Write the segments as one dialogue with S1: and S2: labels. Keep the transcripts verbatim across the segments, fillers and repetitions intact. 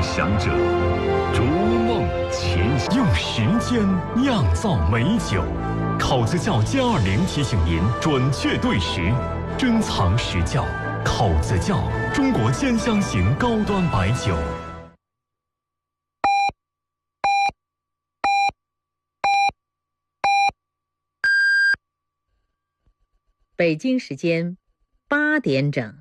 S1: 想者，逐梦前行。
S2: 用时间酿造美酒，考子窖歼二零提醒您准确对时，珍藏实窖。考子窖，中国兼香型高端白酒。
S3: 北京时间八点整。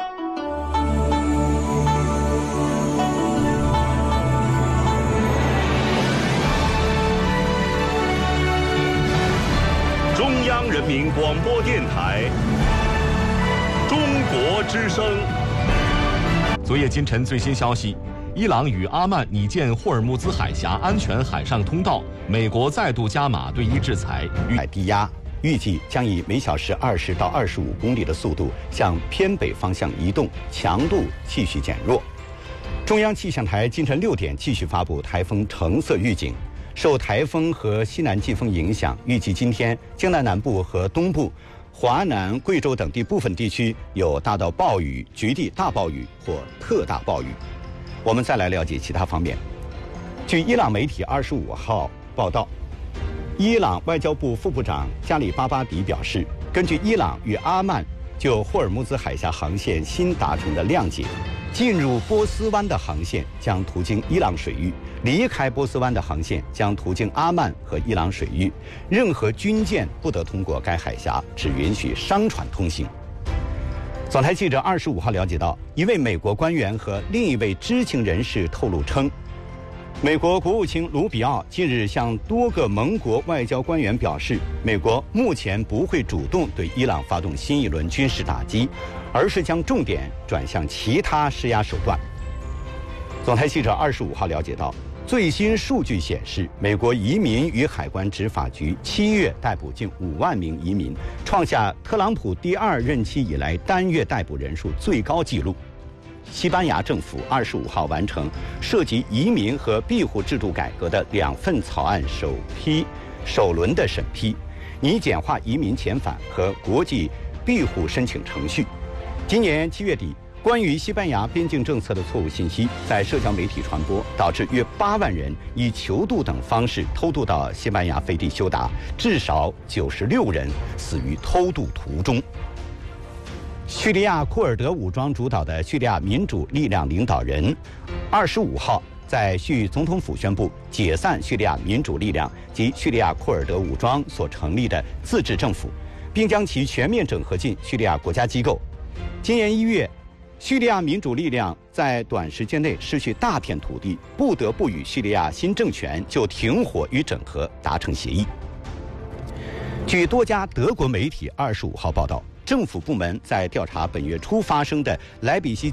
S1: 中央人民广播电台中国之声。
S4: 昨夜今晨最新消息，伊朗与阿曼拟建霍尔木兹海峡安全海上通道，美国再度加码对伊制裁，
S5: 海低压预计将以每小时二十到二十五公里的速度向偏北方向移动，强度继续减弱。中央气象台今晨六点继续发布台风橙色预警，受台风和西南季风影响，预计今天江南南部和东部、华南、贵州等地部分地区有大到暴雨、局地大暴雨或特大暴雨。我们再来了解其他方面。据伊朗媒体二十五号报道，伊朗外交部副部长加里巴巴迪表示，根据伊朗与阿曼就霍尔木兹海峡航线新达成的谅解，进入波斯湾的航线将途经伊朗水域，离开波斯湾的航线将途经阿曼和伊朗水域，任何军舰不得通过该海峡，只允许商船通行。总台记者二十五号了解到，一位美国官员和另一位知情人士透露称，美国国务卿卢比奥近日向多个盟国外交官员表示，美国目前不会主动对伊朗发动新一轮军事打击，而是将重点转向其他施压手段。总台记者二十五号了解到，最新数据显示，美国移民与海关执法局七月逮捕近五万名移民，创下特朗普第二任期以来单月逮捕人数最高纪录。西班牙政府二十五号完成涉及移民和庇护制度改革的两份草案首批首轮的审批，拟简化移民遣返和国际庇护申请程序。今年七月底，关于西班牙边境政策的错误信息在社交媒体传播，导致约八万人以囚渡等方式偷渡到西班牙飞地休达，至少九十六人死于偷渡途中。叙利亚库尔德武装主导的叙利亚民主力量领导人二十五号在叙总统府宣布解散叙利亚民主力量及叙利亚库尔德武装所成立的自治政府，并将其全面整合进叙利亚国家机构。今年一月，叙利亚民主力量在短时间内失去大片土地，不得不与叙利亚新政权就停火与整合达成协议。据多家德国媒体二十五号报道，政府部门在调查本月初发生的莱比锡